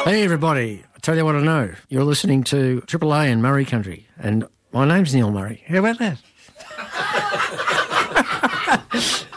Hey, everybody. I tell you what I know. You're listening to Triple A in Murray Country, and my name's Neil Murray. How about that?